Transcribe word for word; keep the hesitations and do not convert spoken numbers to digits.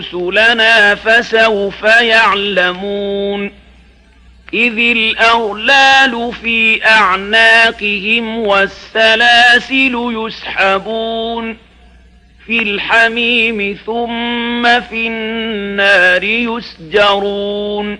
رسلنا فسوف يعلمون إذ الأغلال في أعناقهم والسلاسل يسحبون في الحميم ثم في النار يسجرون